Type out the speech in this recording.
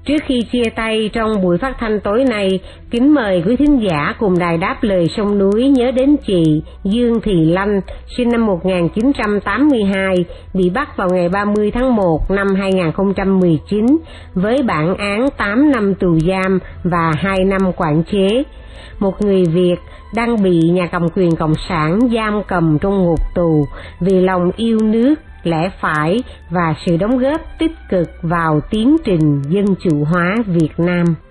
Trước khi chia tay trong buổi phát thanh tối nay, kính mời quý thính giả cùng đài Đáp Lời Sông Núi nhớ đến chị Dương Thị Lanh, sinh năm 1982, bị bắt vào ngày 30 tháng 1 năm 2019 với bản án 8 năm tù giam và 2 năm quản chế. Một người Việt đang bị nhà cầm quyền Cộng sản giam cầm trong ngục tù vì lòng yêu nước, lẽ phải và sự đóng góp tích cực vào tiến trình dân chủ hóa Việt Nam.